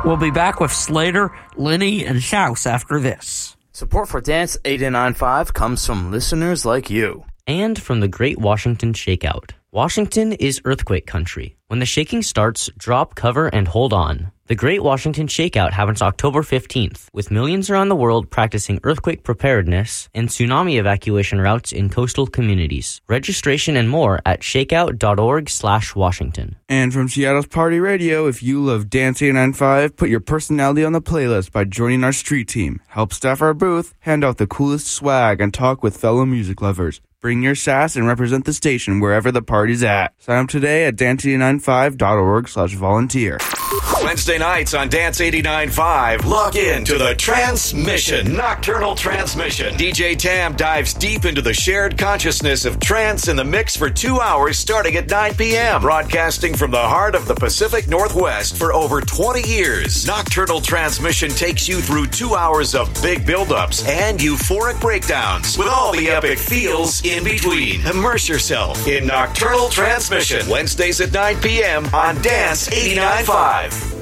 We'll be back with Slater, Lenny, and Shouse after this. Support for Dance 89.5 comes from listeners like you. And from the Great Washington Shakeout. Washington is earthquake country. When the shaking starts, drop, cover, and hold on. The Great Washington Shakeout happens October 15th, with millions around the world practicing earthquake preparedness and tsunami evacuation routes in coastal communities. Registration and more at shakeout.org/Washington. And from Seattle's Party Radio, if you love Dance 895, put your personality on the playlist by joining our street team. Help staff our booth, hand out the coolest swag, and talk with fellow music lovers. Bring your sass and represent the station wherever the party's at. Sign up today at dance895.org/volunteer. Wednesday nights on Dance 89.5, log in to the Transmission, Nocturnal Transmission. DJ Tam dives deep into the shared consciousness of trance in the mix for 2 hours starting at 9 p.m. Broadcasting from the heart of the Pacific Northwest for over 20 years. Nocturnal Transmission takes you through 2 hours of big build-ups and euphoric breakdowns with all the epic feels in between. Immerse yourself in Nocturnal Transmission, Wednesdays at 9 p.m. on Dance 89.5.